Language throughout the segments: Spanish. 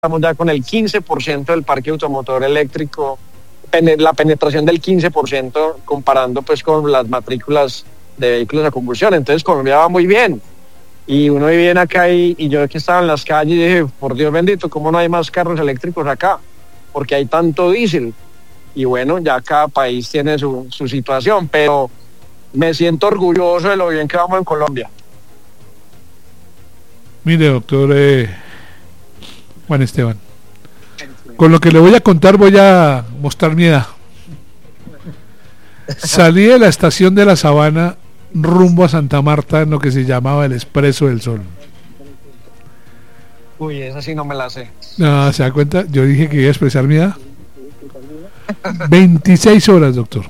estamos ya con el 15% del parque automotor eléctrico, la penetración del 15% comparando pues con las matrículas de vehículos a combustión. Entonces Colombia va muy bien. Y uno viene acá y yo que estaba en las calles y dije, por Dios bendito, ¿cómo no hay más carros eléctricos acá? Porque hay tanto diésel. Y bueno, ya cada país tiene su situación, pero me siento orgulloso de lo bien que vamos en Colombia. Mire, doctor Juan Esteban, con lo que le voy a contar voy a mostrar mi edad. Salí de la estación de La Sabana rumbo a Santa Marta en lo que se llamaba el Expreso del Sol. Uy, esa sí no me la sé. No, ¿se da cuenta? Yo dije que iba a expresar mi edad. 26 horas, doctor.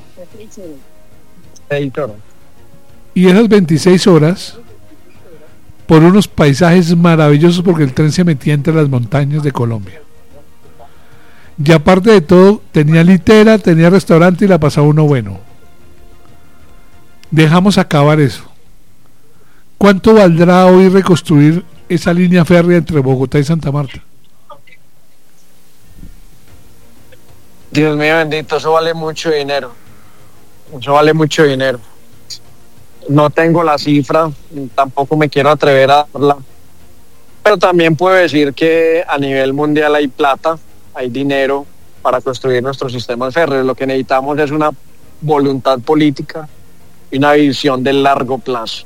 6 horas. Y esas 26 horas, por unos paisajes maravillosos, porque el tren se metía entre las montañas de Colombia. Y aparte de todo, tenía litera, tenía restaurante y la pasaba uno bueno. Dejamos acabar eso. ¿Cuánto valdrá hoy reconstruir esa línea férrea entre Bogotá y Santa Marta? Dios mío bendito, eso vale mucho dinero. Eso vale mucho dinero. No tengo la cifra, tampoco me quiero atrever a darla. Pero también puedo decir que a nivel mundial hay plata, hay dinero para construir nuestros sistemas férreos. Lo que necesitamos es una voluntad política y una visión de largo plazo.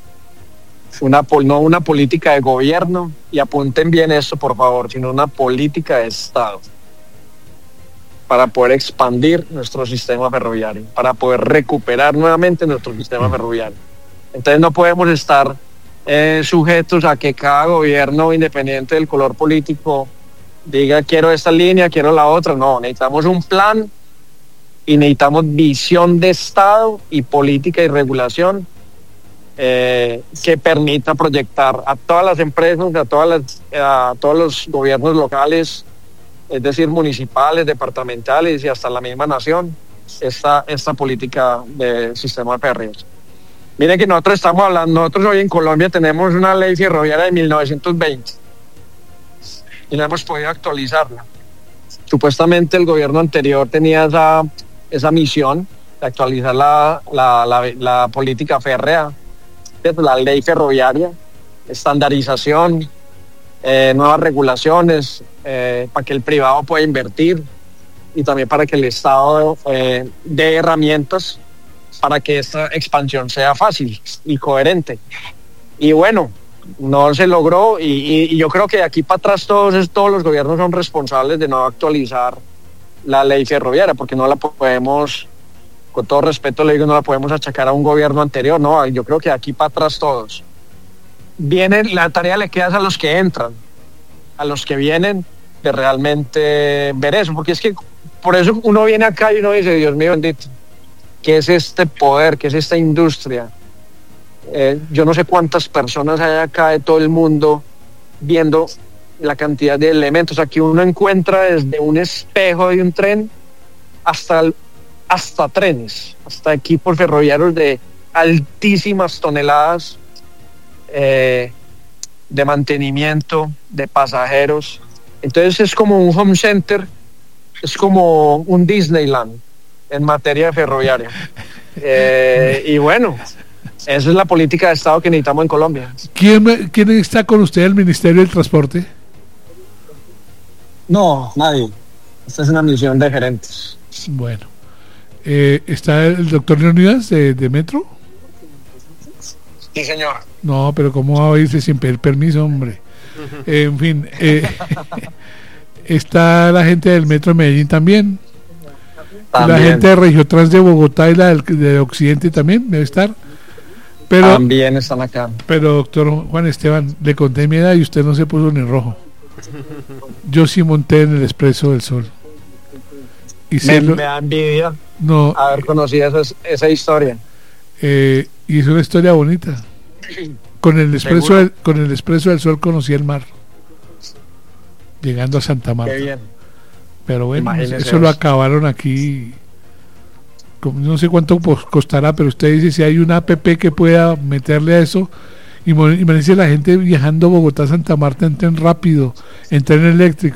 No una política de gobierno, y apunten bien esto por favor, sino una política de Estado para poder expandir nuestro sistema ferroviario, para poder recuperar nuevamente nuestro sistema ferroviario. Entonces no podemos estar sujetos a que cada gobierno, independiente del color político, diga quiero esta línea, quiero la otra. No, necesitamos un plan y necesitamos visión de Estado y política y regulación que permita proyectar a todas las empresas, a todos los gobiernos locales, es decir, municipales, departamentales y hasta la misma nación, esta política de sistema férreos. Miren que nosotros hoy en Colombia tenemos una ley ferroviaria de 1920 y no hemos podido actualizarla. Supuestamente el gobierno anterior tenía esa misión de actualizar la política férrea, la ley ferroviaria, estandarización, nuevas regulaciones, para que el privado pueda invertir y también para que el Estado dé herramientas para que esta expansión sea fácil y coherente. Y bueno, no se logró y yo creo que de aquí para atrás todos los gobiernos son responsables de no actualizar la ley ferroviaria, porque no la podemos, con todo respeto le digo, no la podemos achacar a un gobierno anterior. No, yo creo que de aquí para atrás todos. La tarea le queda a los que entran, a los que vienen, de realmente ver eso, porque es que por eso uno viene acá y uno dice, Dios mío bendito, ¿qué es este poder? ¿Qué es esta industria? Yo no sé cuántas personas hay acá de todo el mundo viendo la cantidad de elementos. Aquí uno encuentra desde un espejo de un tren hasta trenes, hasta equipos ferroviarios de altísimas toneladas de mantenimiento, de pasajeros. Entonces es como un home center, es como un Disneyland en materia ferroviaria. Y bueno, esa es la política de Estado que necesitamos en Colombia. ¿Quién está con usted del Ministerio del Transporte? No, nadie. Esta es una misión de gerentes. Bueno, ¿está el doctor Leonidas de Metro? Sí, señor. No, pero ¿cómo va a irse sin pedir permiso, hombre? En fin, está la gente del Metro de Medellín también. La gente de Regiotrans de Bogotá y la de Occidente también debe estar. Pero, también están acá. Pero doctor Juan Esteban, le conté mi edad y usted no se puso ni rojo. Yo sí monté en el Expreso del Sol. Y me da envidia haber conocido esa historia. Y es una historia bonita. Con el Expreso del Sol conocí el mar, llegando a Santa Marta. Qué bien. Pero bueno, eso lo acabaron aquí. No sé cuánto costará, pero usted dice si hay una app que pueda meterle a eso Imagínense la gente viajando Bogotá-Santa Marta en tren rápido, en tren eléctrico.